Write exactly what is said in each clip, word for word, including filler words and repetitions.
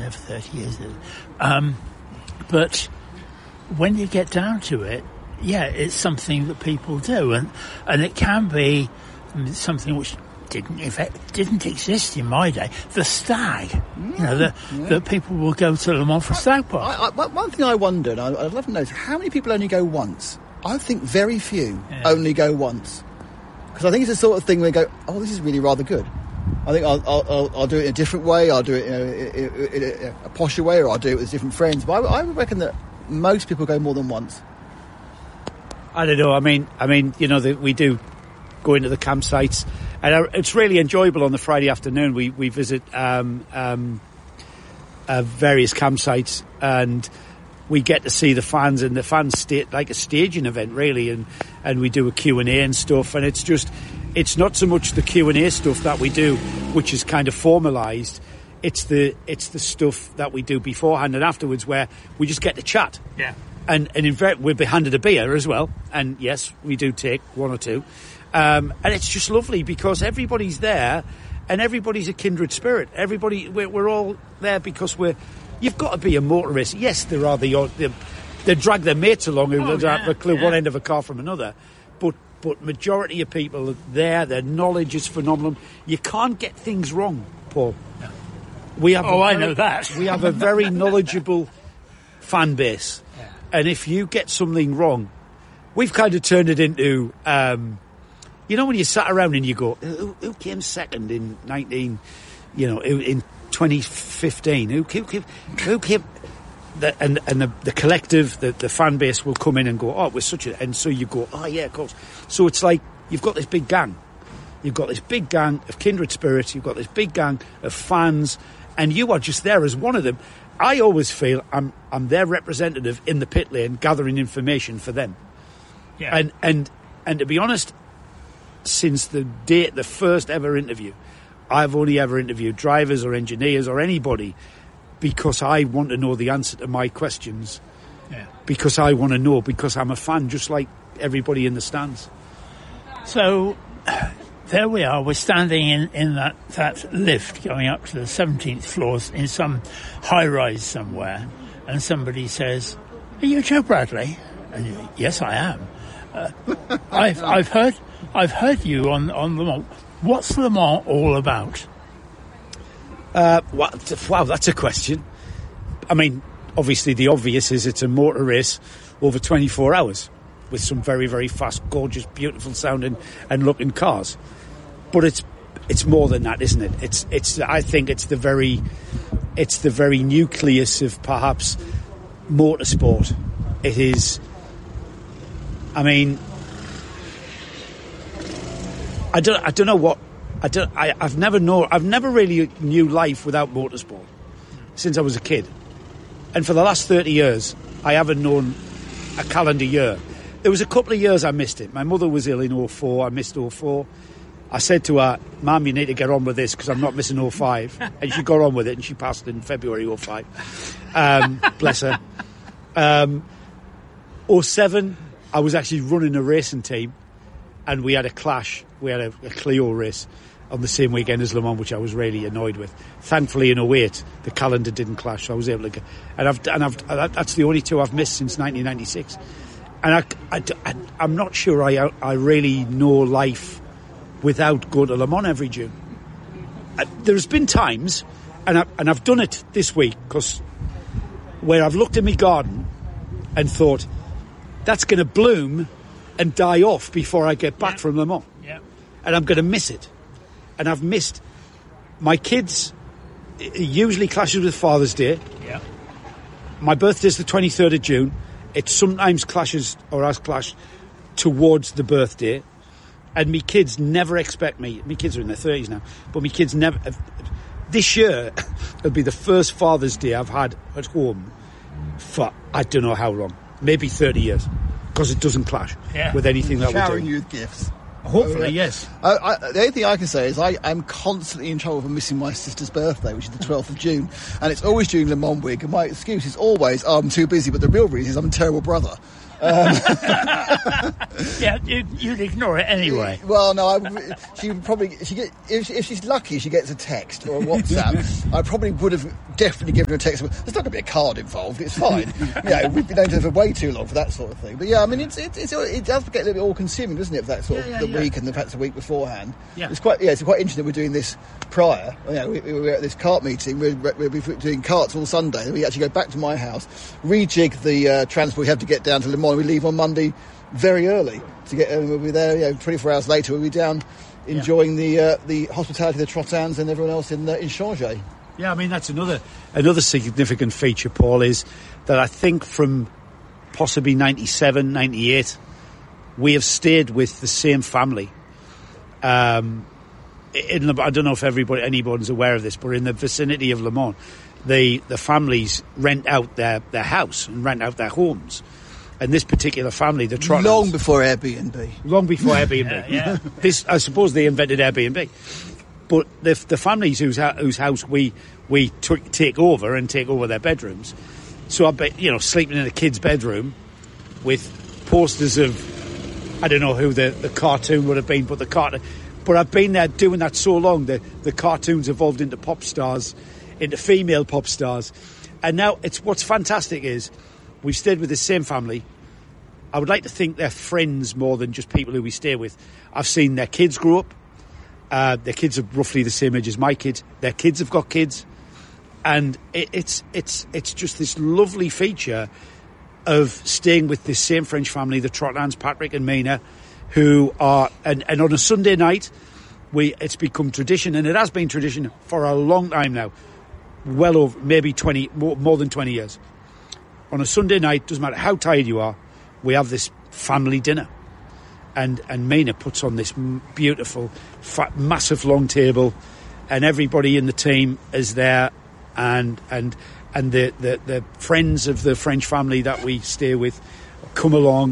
there for thirty years. Um, but when you get down to it, yeah, it's something that people do, and and it can be something which didn't in fact didn't exist in my day. The stag, mm, you know, that yeah. that people will go to Le Mans for stag party. I, I, one thing I wonder, and I'd love to know, is how many people only go once? I think very few yeah. only go once, because I think it's the sort of thing where they go, oh, this is really rather good. I think I'll, I'll, I'll do it in a different way. I'll do it in a, in a, in a posher way, or I'll do it with different friends. But I, I reckon that most people go more than once. I don't know. I mean, I mean, you know, the, we do go into the campsites, and it's really enjoyable on the Friday afternoon. We we visit um, um, uh, various campsites, and we get to see the fans, and the fans stay like a staging event, really, and and we do a Q and A and stuff, and it's just. It's not so much the Q and A stuff that we do, which is kind of formalised. It's the it's the stuff that we do beforehand and afterwards, where we just get to chat. Yeah. And and in fact, we'll be handed a beer as well. And yes, we do take one or two. Um, and it's just lovely because everybody's there, and everybody's a kindred spirit. Everybody, we're, we're all there because we're. You've got to be a motorist. Yes, there are the odd. They, they drag their mates along who oh, don't yeah, have a clue yeah. one end of a car from another, but. But majority of people are there, their knowledge is phenomenal. You can't get things wrong, Paul. No. We have oh, very, I know that. We have a very knowledgeable fan base. Yeah. And if you get something wrong, we've kind of turned it into, um, you know, when you sat around and you go, who, who came second in nineteen, you know, in twenty fifteen? Who, who, who, who came... The, and and the, the collective, the, the fan base will come in and go, oh, we're such a... And so you go, oh, yeah, of course. So it's like you've got this big gang. You've got this big gang of kindred spirits. You've got this big gang of fans. And you are just there as one of them. I always feel I'm I'm their representative in the pit lane gathering information for them. Yeah. And, and, and to be honest, since the day, the first ever interview, I've only ever interviewed drivers or engineers or anybody because I want to know the answer to my questions. Yeah. Because I want to know, because I'm a fan, just like everybody in the stands. So, there we are. We're standing in, in that, that lift going up to the seventeenth floors in some high-rise somewhere, and somebody says, "Are you Joe Bradley?" And you, yes, I am. Uh, I've, I've heard, I've heard you on on Le Mans. What's Le Mans all about? Uh, what, wow, that's a question. I mean, obviously the obvious is it's a motor race over twenty-four hours with some very, very fast, gorgeous, beautiful sounding and looking cars. But it's it's more than that, isn't it? It's it's. I think it's the very it's the very nucleus of perhaps motorsport. It is. I mean, I don't I don't know what. I don't, I, I've never known, I've never really knew life without motorsport since I was a kid. And for the last thirty years, I haven't known a calendar year. There was a couple of years I missed it. My mother was ill in oh four, I missed oh four. I said to her, Mum, you need to get on with this because I'm not missing oh five. And she got on with it and she passed in February oh five. Um, bless her. Um, oh seven, I was actually running a racing team and we had a clash. We had a, a Clio race on the same weekend as Le Mans, which I was really annoyed with. Thankfully, in oh eight, the calendar didn't clash, so I was able to get... And, I've, and I've, that's the only two I've missed since nineteen ninety-six. And I, I, I, I'm not sure I, I really know life without going to Le Mans every June. Uh, there's been times, and, I, and I've done it this week, because where I've looked in my garden and thought, that's going to bloom and die off before I get back yeah. from Le Mans. Yeah. And I'm going to miss it. And I've missed my kids. It usually clashes with Father's Day. Yeah. My birthday's the twenty-third of June. It sometimes clashes or has clashed towards the birthday. And me kids never expect me. My kids are in their thirties now, but my kids never. This year it'll be the first Father's Day I've had at home for I don't know how long, maybe thirty years, because it doesn't clash yeah. with anything that we're Showering doing. you with gifts. Hopefully, oh, yeah. yes. I, I, the only thing I can say is I am constantly in trouble for missing my sister's birthday, which is the twelfth of June, and it's always during Le Mans week, and my excuse is always, oh, I'm too busy, but the real reason is I'm a terrible brother. Um, yeah, you'd, you'd ignore it anyway. Well, no, I, she would probably. She get if, if she's lucky, she gets a text or a WhatsApp. I probably would have definitely given her a text. There's not going to be a card involved. It's fine. You know, we've been known to for way too long for that sort of thing. But yeah, I mean, it's, it's, it's it does get a little bit all-consuming, doesn't it? For that sort yeah, of yeah, the yeah. week and the perhaps the week beforehand. Yeah, it's quite. Yeah, it's quite interesting that we're doing this prior. You know, we, we were at this cart meeting. We're, we're, we're doing carts all Sunday. And we actually go back to my house, rejig the uh, transport we have to get down to Le Mans. We leave on Monday very early to get. Um, we'll be there. You know, twenty-four hours later, we'll be down enjoying yeah. the uh, the hospitality of the Trottins and everyone else in uh, in Changé. Yeah, I mean that's another another significant feature, Paul, is that I think from possibly ninety-seven, ninety-eight, we have stayed with the same family. Um, in the, I don't know if everybody anybody's aware of this, but in the vicinity of Le Mans, the the families rent out their, their house and rent out their homes. And this particular family, the Trottins... Long before Airbnb. Long before Airbnb. yeah, yeah. This, I suppose they invented Airbnb. But the, the families whose, whose house we we took, take over and take over their bedrooms. So I bet, you know, sleeping in a kid's bedroom with posters of, I don't know who the, the cartoon would have been, but the cartoon... But I've been there doing that so long, the, the cartoons evolved into pop stars, into female pop stars. And now it's what's fantastic is we've stayed with the same family. I would like to think they're friends more than just people who we stay with. I've seen their kids grow up. Uh, their kids are roughly the same age as my kids. Their kids have got kids. And it, it's it's it's just this lovely feature of staying with this same French family, the Trottins, Patrick and Mina, who are... And, and on a Sunday night, we it's become tradition, and it has been tradition for a long time now. Well over, maybe twenty, more, more than twenty years. On a Sunday night, doesn't matter how tired you are, we have this family dinner. And and Mina puts on this beautiful, fat, massive long table, and everybody in the team is there, and and and the, the, the friends of the French family that we stay with come along,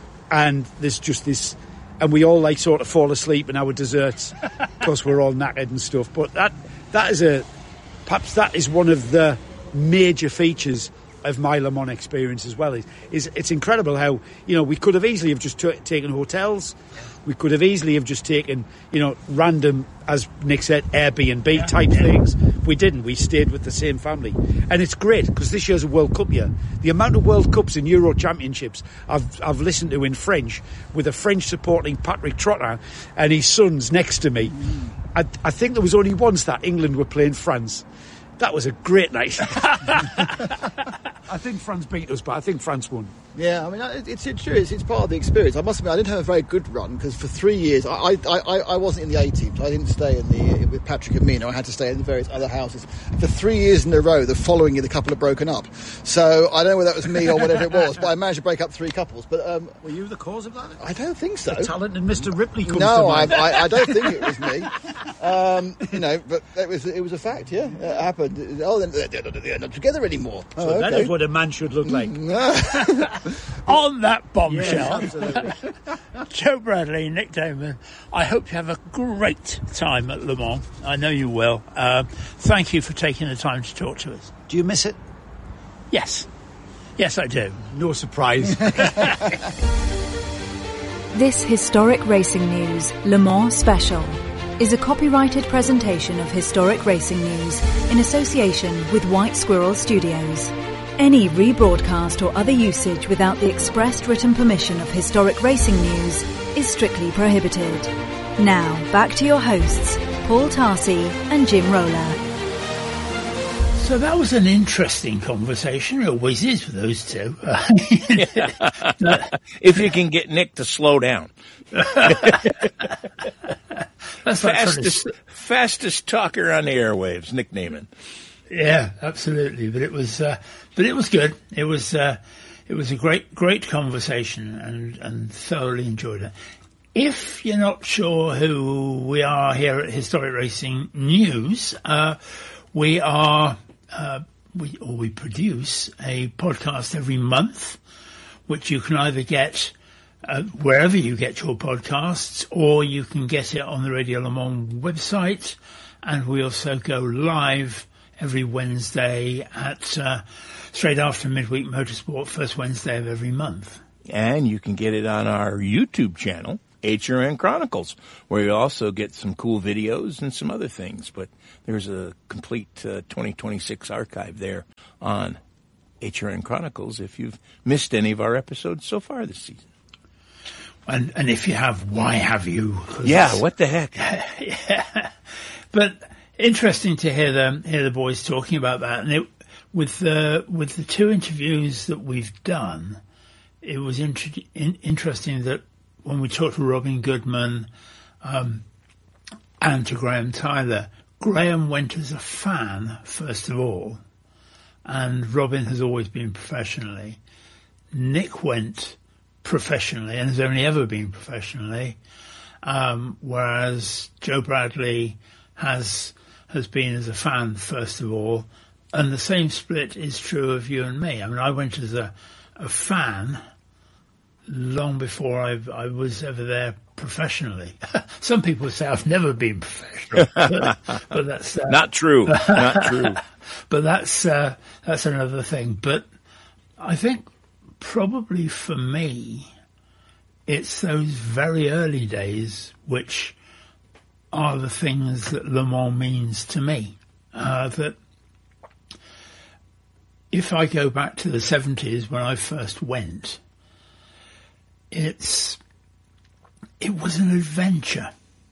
and there's just this, and we all like sort of fall asleep in our desserts because we're all knackered and stuff. But that that is a perhaps that is one of the major features of my Le Mans experience as well. Is, is it's incredible how, you know, we could have easily have just t- taken hotels, we could have easily have just taken, you know, random, as Nick said, Airbnb yeah, type yeah. things. We didn't. We stayed with the same family, and it's great because this year's a World Cup year. The amount of World Cups and Euro Championships I've I've listened to in French with a French supporting Patrick Trottin and his sons next to me. Mm. I, I think there was only once that England were playing France. That was a great night. I think France beat us, but I think France won. Yeah, I mean, it's, it's true. It's, it's part of the experience. I must admit, I didn't have a very good run because for three years, I, I, I, I wasn't in the A team, so I didn't stay in the with Patrick and Mina. I had to stay in the various other houses. For three years in a row, the following year, the couple had broken up. So I don't know whether that was me or whatever it was, but I managed to break up three couples. But um, were you the cause of that? I don't think so. The talented Mister Ripley comes no, to mind. I, I, I don't think it was me. Um, you know, but it was it was a fact. Yeah, it happened. Oh, they're, they're not together anymore. So oh, that okay. is what a man should look like. On that bombshell, yes, Joe Bradley, Nick Damon, I hope you have a great time at Le Mans. I know you will. Uh, thank you for taking the time to talk to us. Do you miss it? Yes. Yes, I do. No surprise. This historic racing news, Le Mans Special, is a copyrighted presentation of Historic Racing News in association with White Squirrel Studios. Any rebroadcast or other usage without the expressed written permission of Historic Racing News is strictly prohibited. Now, back to your hosts, Paul Tarsi and Jim Roller. So that was an interesting conversation. It always is with those two. If you can get Nick to slow down. That's fastest, sort of... fastest talker on the airwaves, Nick Neiman. Yeah, absolutely. But it was, uh, but it was good. It was, uh, it was a great, great conversation, and, and thoroughly enjoyed it. If you're not sure who we are here at Historic Racing News, uh, we are, uh, we, or we produce a podcast every month, which you can either get uh, wherever you get your podcasts, or you can get it on the Radio Le Mans website. And we also go live every Wednesday at uh, straight after Midweek Motorsport, first Wednesday of every month. And you can get it on our YouTube channel, H R N Chronicles, where you also get some cool videos and some other things. But there's a complete uh, twenty twenty-six archive there on H R N Chronicles if you've missed any of our episodes so far this season. And, and if you have, why have you? Yeah, what the heck? Yeah. But interesting to hear them, hear the boys talking about that. And it, with the with the two interviews that we've done, it was inter- in, interesting that when we talked to Robin Goodman um, and to Graham Tyler, Graham went as a fan first of all, and Robin has always been professionally. Nick went professionally and has only ever been professionally, um, whereas Joe Bradley has has been as a fan first of all, and the same split is true of you and me. I mean, I went as a, a fan long before I, I was ever there professionally. Some people say I've never been professional, but, but that's uh, not true. Not true. But that's uh, that's another thing. But I think probably for me, it's those very early days which are the things that Le Mans means to me. Uh, that if I go back to the seventies when I first went, it's it was an adventure.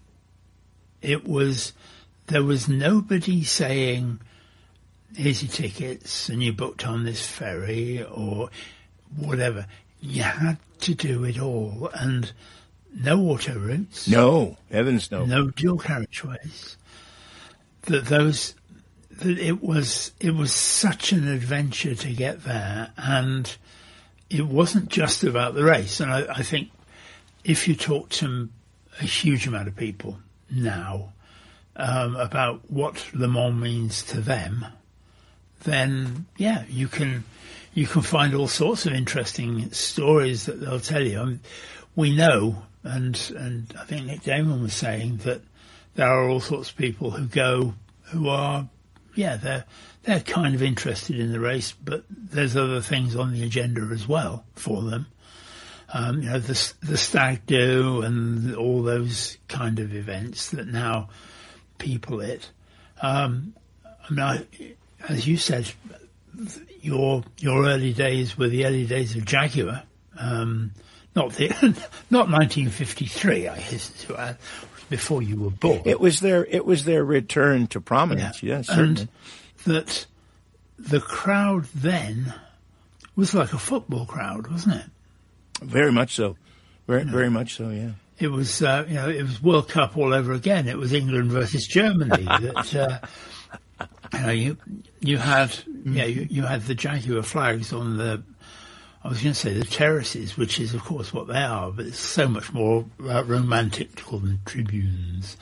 It was there was nobody saying, here's your tickets and you booked on this ferry or whatever. You had to do it all, and no auto routes. No, heavens no. No dual carriageways. That those, that it was, it was such an adventure to get there, and it wasn't just about the race. And I, I think if you talk to a huge amount of people now um, about what Le Mans means to them, then yeah, you can you can find all sorts of interesting stories that they'll tell you. I mean, we know, and and I think Nick Damon was saying that there are all sorts of people who go who are yeah they're they're kind of interested in the race, but there's other things on the agenda as well for them. Um, you know, the the stag do and all those kind of events that now people it. Um, I mean, I, as you said, your your early days were the early days of Jaguar, um, not the not nineteen fifty-three. I hasten to add, before you were born. It was their it was their return to prominence. Yeah. Yes, certainly. And that the crowd then was like a football crowd, wasn't it? Very much so. Very You know, very much so. Yeah. It was uh, you know it was World Cup all over again. It was England versus Germany. that uh, you know you you had yeah you, you had the Jaguar flags on the. I was going to say the terraces, which is of course what they are, but it's so much more uh, romantic to call them tribunes.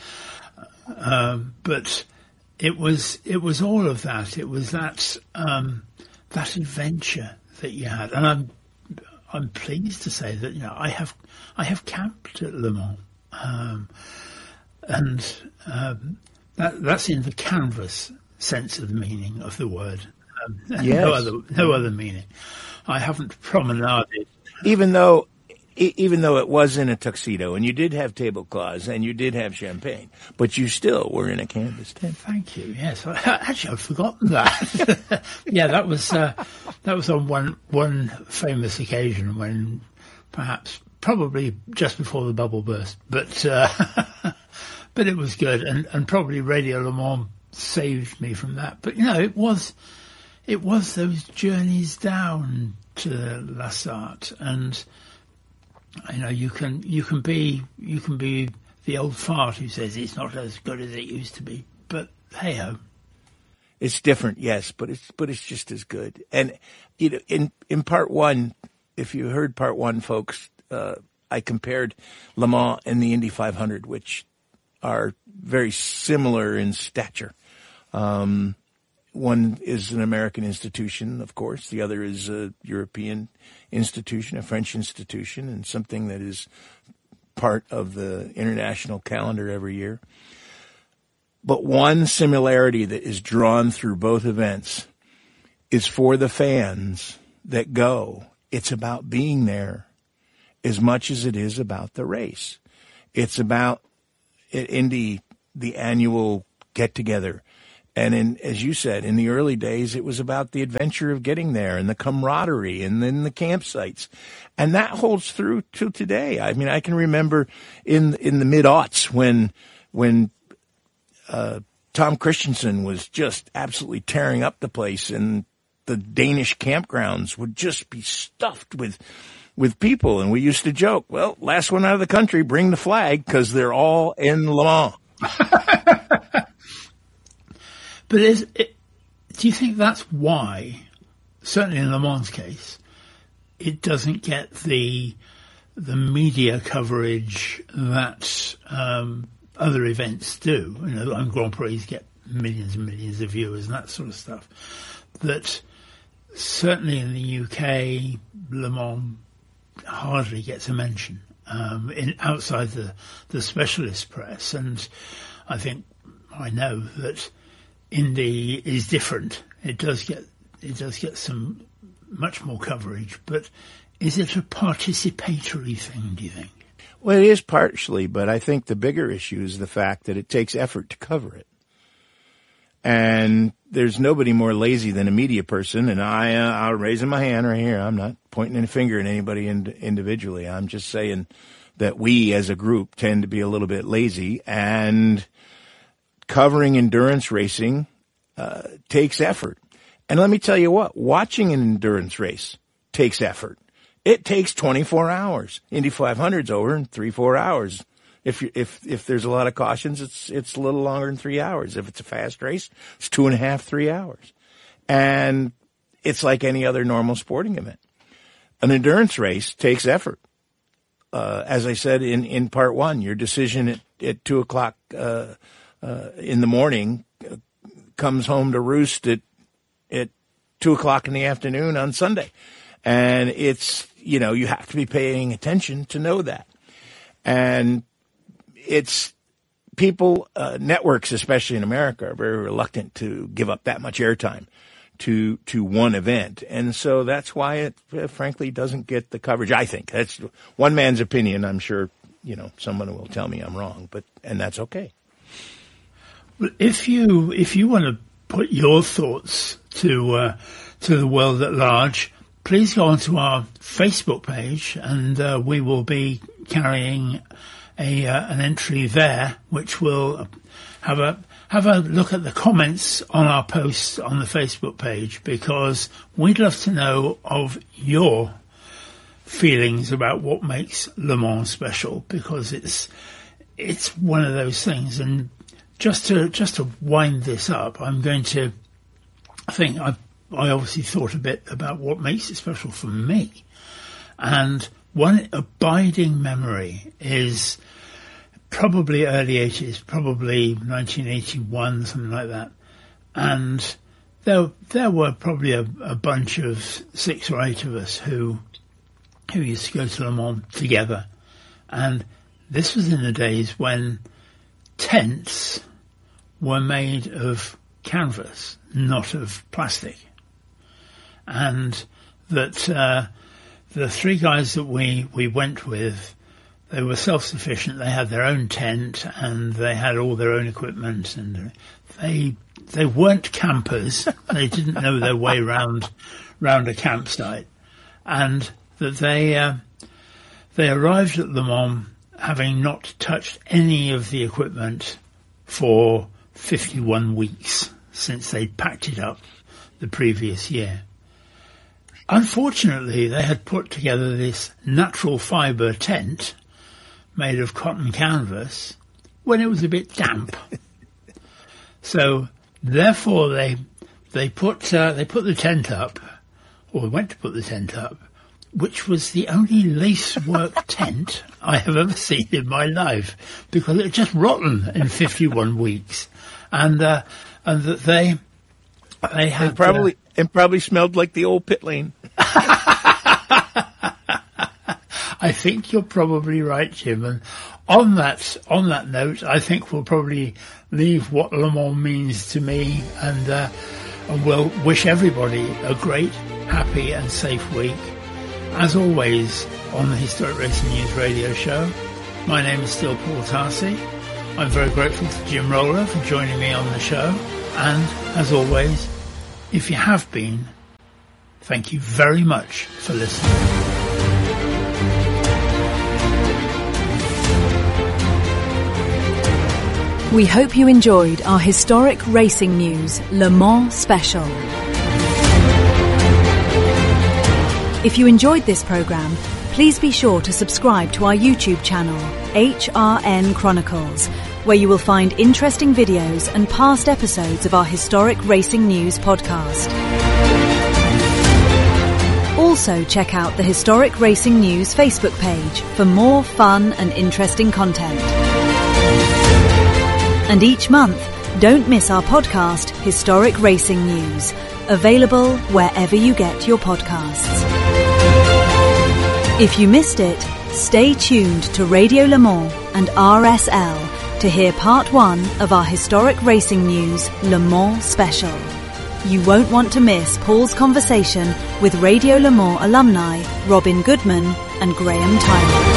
Um, but it was it was all of that. It was that um, that adventure that you had, and I'm I'm pleased to say that you know I have I have camped at Le Mans, um, and um, that that's in the canvas sense of the meaning of the word. Um, Yes. No other no other meaning. I haven't promenaded. Even though, e- even though it was in a tuxedo, and you did have tablecloths, and you did have champagne, but you still were in a canvas tent. Thank you. Yes, I, actually, I've forgotten that. Yeah, that was uh, that was on one one famous occasion when, perhaps, probably just before the bubble burst, but uh, but it was good, and and probably Radio Le Mans saved me from that. But you know, it was. It was those journeys down to La Sarthe, and you know you can you can be you can be the old fart who says it's not as good as it used to be, but hey ho, It's different, yes, but it's but it's just as good. And you know, in in part one, if you heard part one, folks, uh, I compared Le Mans and the Indy five hundred, which are very similar in stature. Um, One is an American institution, of course. The other is a European institution, a French institution, and something that is part of the international calendar every year. But one similarity that is drawn through both events is for the fans that go. It's about being there as much as it is about the race. It's about Indy, the annual get-together. And in, as you said, in the early days, it was about the adventure of getting there and the camaraderie and then the campsites. And that holds through to today. I mean, I can remember in in the mid-aughts when when uh, Tom Christensen was just absolutely tearing up the place, and the Danish campgrounds would just be stuffed with with people. And we used to joke, well, last one out of the country, bring the flag, because they're all in Le Mans. But is it, do you think that's why, certainly in Le Mans' case, it doesn't get the the media coverage that um, other events do? You know, and Grand Prix get millions and millions of viewers and that sort of stuff. That certainly in the U K, Le Mans hardly gets a mention um, in outside the the specialist press, and I think I know that Indy is different. It does get it does get some much more coverage, but is it a participatory thing, do you think? Well, it is partially, but I think the bigger issue is the fact that it takes effort to cover it. And there's nobody more lazy than a media person, and I, uh, I'm raising my hand right here. I'm not pointing a finger at anybody in, individually. I'm just saying that we as a group tend to be a little bit lazy, and covering endurance racing uh, takes effort. And let me tell you what, watching an endurance race takes effort. It takes twenty-four hours. Indy five hundred's over in three, four hours. If you, if if there's a lot of cautions, it's it's a little longer than three hours. If it's a fast race, it's two and a half, three hours. And it's like any other normal sporting event. An endurance race takes effort. Uh, as I said in, in part one, your decision at, at two o'clock uh, uh, in the morning uh, comes home to roost at at two o'clock in the afternoon on Sunday. And it's, you know, you have to be paying attention to know that. And it's people, uh, networks, especially in America, are very reluctant to give up that much airtime to, to one event. And so that's why it, uh, frankly, doesn't get the coverage. I think that's one man's opinion. I'm sure, you know, someone will tell me I'm wrong, but, and that's okay. Well, if you, if you want to put your thoughts to, uh, to the world at large, please go onto our Facebook page, and uh, we will be carrying a uh, an entry there, which will have a have a look at the comments on our posts on the Facebook page, because we'd love to know of your feelings about what makes Le Mans special, because it's it's one of those things. And just to just to wind this up, I'm going to I think I've I obviously thought a bit about what makes it special for me. And one abiding memory is probably early eighties, probably nineteen eighty-one, something like that. And there there were probably a, a bunch of six or eight of us who who used to go to Le Mans together. And this was in the days when tents were made of canvas, not of plastic. And that uh, the three guys that we, we went with, they were self-sufficient. They had their own tent and they had all their own equipment, and they they weren't campers. They didn't know their way round round a campsite, and that they uh, they arrived at Le Mans having not touched any of the equipment for fifty-one weeks since they'd packed it up the previous year. Unfortunately, they had put together this natural fibre tent made of cotton canvas when it was a bit damp. So, therefore, they they put uh, they put the tent up, or went to put the tent up, which was the only lacework tent I have ever seen in my life, because it was just rotten in fifty-one weeks, and uh, and that they they had it probably uh, it probably smelled like the old pit lane. I think you're probably right, Jim. And on that on that note, I think we'll probably leave what Le Mans means to me, and, uh, and we'll wish everybody a great, happy, and safe week. as always on the Historic Racing News radio show. My name is still Paul Tarsi. I'm very grateful to Jim Roller for joining me on the show. And, as always, if you have been, thank you very much for listening. We hope you enjoyed our Historic Racing News Le Mans special. If you enjoyed this programme, please be sure to subscribe to our YouTube channel, H R N Chronicles, where you will find interesting videos and past episodes of our Historic Racing News podcast. Also check out the Historic Racing News Facebook page for more fun and interesting content. And each month, don't miss our podcast, Historic Racing News, available wherever you get your podcasts. If you missed it, stay tuned to Radio Le Mans and R S L to hear part one of our Historic Racing News Le Mans special. You won't want to miss Paul's conversation with Radio Le Mans alumni Robin Goodman and Graham Tyler.